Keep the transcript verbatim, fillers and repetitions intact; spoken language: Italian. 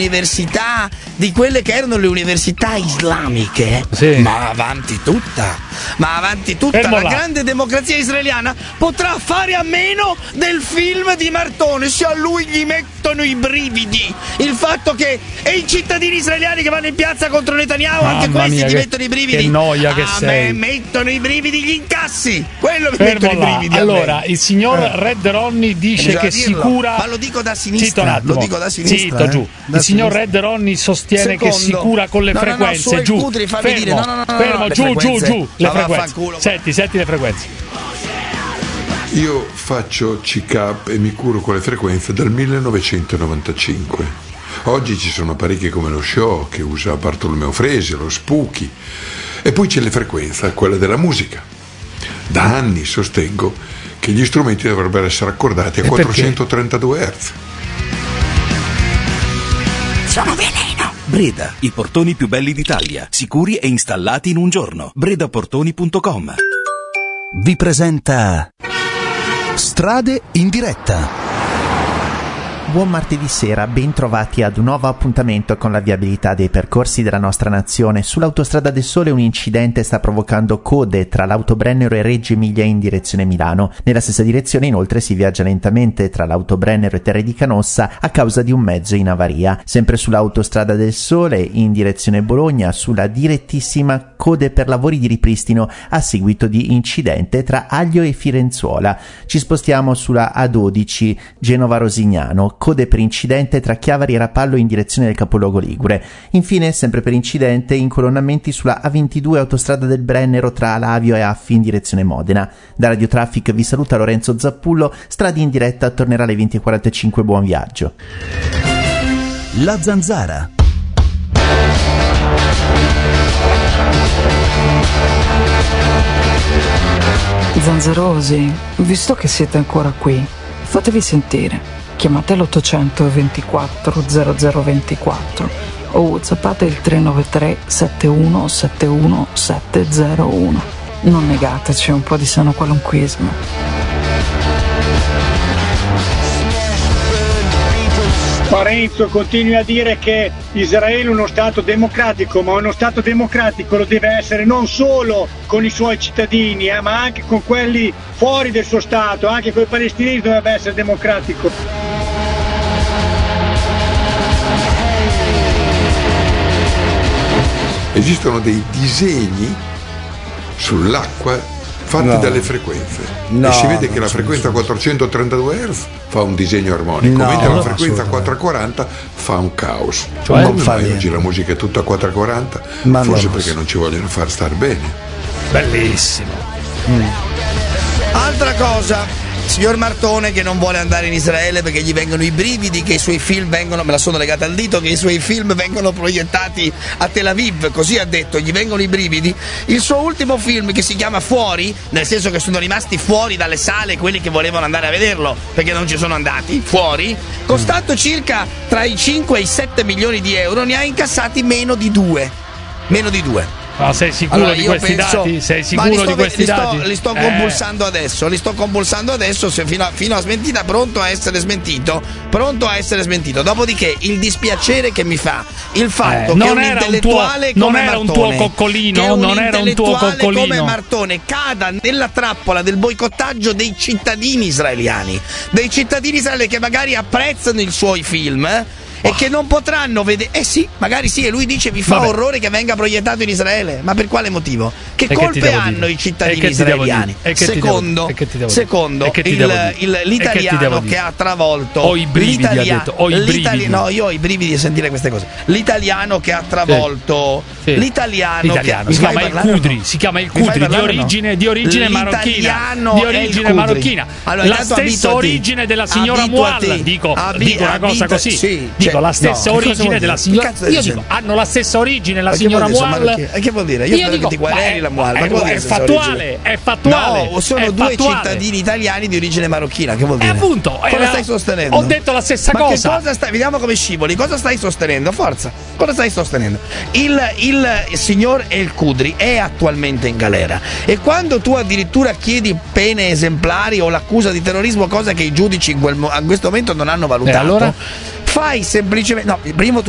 università, di quelle che erano le università islamiche, sì. ma avanti tutta, ma avanti tutta Fermo la là. grande democrazia israeliana potrà fare a meno del film di Martone, se a lui gli mettono i brividi, il fatto che e i cittadini israeliani che vanno in piazza contro Netanyahu, Mamma anche questi mia, gli che- mettono i brividi. che noia che a sei. me mettono i brividi gli incassi, quello mi Fermo mettono i là. brividi a Allora, me. il signor Eh. Red Ronnie dice Bisogna che dirlo, sicura. ma lo dico da sinistra, Zitto un attimo. lo dico da sinistra, Zitto, eh. giù. Da Il signor sinistra. Red Ronnie sostiene che Secondo. sicura con le No, no, no, frequenze. su, il giù. Cutri, fammi fermo, dire, no, no, no, no, fermo, no, le giù, giù, frequenze. giù. Le Ma frequenze. vaffanculo. Senti, senti le frequenze. Io faccio C K e mi curo con le frequenze dal millenovecentonovantacinque. Oggi ci sono apparecchi come lo Show che usa Bartolomeo Fresi, lo Spooky, e poi c'è le frequenze, quella della musica. Da anni sostengo che gli strumenti dovrebbero essere accordati a E perché? quattrocentotrentadue hertz. Sono veleno. Breda, i portoni più belli d'Italia, sicuri e installati in un giorno. bredaportoni punto com vi presenta Strade in diretta. Buon martedì sera, ben trovati ad un nuovo appuntamento con la viabilità dei percorsi della nostra nazione. Sull'autostrada del Sole un incidente sta provocando code tra l'Autobrennero e Reggio Emilia in direzione Milano. Nella stessa direzione inoltre si viaggia lentamente tra l'Autobrennero e Terre di Canossa a causa di un mezzo in avaria. Sempre sull'autostrada del Sole in direzione Bologna, sulla direttissima, code per lavori di ripristino a seguito di incidente tra Aglio e Firenzuola. Ci spostiamo sulla A dodici Genova-Rosignano, code per incidente tra Chiavari e Rapallo in direzione del capoluogo ligure. Infine, sempre per incidente, incolonnamenti sulla A ventidue autostrada del Brennero tra Alavio e Affi in direzione Modena. Da Radio Traffic vi saluta Lorenzo Zappullo. Stradi in diretta tornerà alle venti e quarantacinque. Buon viaggio. La Zanzara. Zanzarosi, visto che siete ancora qui, fatevi sentire. Chiamate l'ottocento ventiquattro zero zero ventiquattro o whatsappate il tre nove tre sette uno sette uno sette zero uno. Non negateci un po' di sano qualunquismo. Parenzo continui a dire che Israele è uno stato democratico, ma uno stato democratico lo deve essere non solo con i suoi cittadini, eh, ma anche con quelli fuori del suo stato, anche con i palestinesi dovrebbe essere democratico. Esistono dei disegni sull'acqua fatti No. dalle frequenze No, e si vede che non la ce ne frequenza sono. quattrocentotrentadue hertz fa un disegno armonico, No, mentre no, la frequenza assolutamente. quattrocentoquaranta fa un caos. Cioè, Come fa mai niente. oggi la musica è tutta a quattrocentoquaranta? Ma Forse no. perché non ci vogliono far star bene. Bellissimo. Altra cosa, signor Martone che non vuole andare in Israele perché gli vengono i brividi, che i suoi film vengono, me la sono legata al dito, che i suoi film vengono proiettati a Tel Aviv, così ha detto, gli vengono i brividi. Il suo ultimo film, che si chiama Fuori, nel senso che sono rimasti fuori dalle sale quelli che volevano andare a vederlo perché non ci sono andati, fuori, costato circa tra i cinque e i sette milioni di euro, ne ha incassati meno di due. Meno di due. Ma sei sicuro Allora, di io questi penso- dati? Sei ma sicuro li sto, di questi li sto, dati? Li sto Eh. compulsando adesso, li sto compulsando adesso, se fino, a, fino a smentita, pronto a essere smentito, pronto a essere smentito. Dopodiché il dispiacere che mi fa il fatto Eh, che non un era un intellettuale tuo- non come era un Martone, tuo coccolino, che un non era un tuo intellettuale coccolino. come Martone cada nella trappola del boicottaggio dei cittadini israeliani, dei cittadini israeliani che magari apprezzano i suoi film. eh, E che non potranno vedere. Eh sì, magari sì, e lui dice vi fa Vabbè. orrore che venga proiettato in Israele. Ma per quale motivo? Che E che ti colpe devo hanno dire? i cittadini E che ti devo israeliani? dire? E che ti devo Secondo, dire? E che ti devo dire? secondo E che ti il- devo dire? il- E che ti devo l'italiano dire? che ha travolto. Ho i brividi, l'italia- ha detto, ho i l'itali- brividi. No, io ho i brividi a sentire queste cose. L'italiano che ha travolto. Sì. L'italiano, L'italiano, che si mi fai chiama il parlare o no? Cudri, si chiama il Mi fai Cudri, di parlare o no? origine, di origine marocchina. L'italiano Di è il origine Cudri. marocchina. Allora, la intanto stessa abituati. origine della signora Abituati. Mual, dico, Abi- dico una cosa abita- così. sì, dico cioè, la stessa no, che cosa vuol origine dire? della Che signora. cazzo stai Io dicendo? dico, hanno la stessa origine la Ma che signora vuol dire, sono Mual. marocchini? E che vuol dire? Io spero che ti quereli la Mual, ma è, che vuol dire è stessa fattuale, origine? è fattuale. No, sono è due fattuale. cittadini italiani di origine marocchina, che vuol E dire? appunto, cosa era- stai sostenendo? ho detto la stessa Ma cosa. che cosa stai? Vediamo come scivoli. Cosa stai sostenendo? Forza. Cosa stai sostenendo? Il, il signor El Cudri è attualmente in galera e quando tu addirittura chiedi pene esemplari o l'accusa di terrorismo, cosa che i giudici in, quel, mo- in questo momento non hanno valutato. E allora? Fai semplicemente. No, primo tu